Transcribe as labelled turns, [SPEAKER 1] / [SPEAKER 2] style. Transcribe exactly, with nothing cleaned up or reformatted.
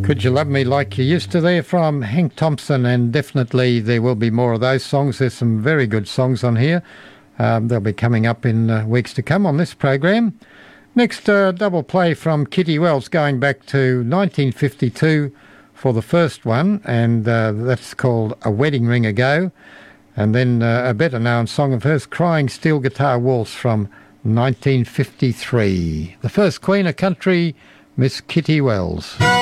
[SPEAKER 1] Could You Love Me Like You Used to there from Hank Thompson, and definitely there will be more of those songs. There's some very good songs on here. Um, they'll be coming up in uh, weeks to come on this program. Next, uh, double play from Kitty Wells going back to nineteen fifty-two for the first one, and uh, that's called A Wedding Ring Ago. And then uh, a better-known song of hers, Crying Steel Guitar Waltz from nineteen fifty-three. The first Queen of Country, Miss Kitty Wells.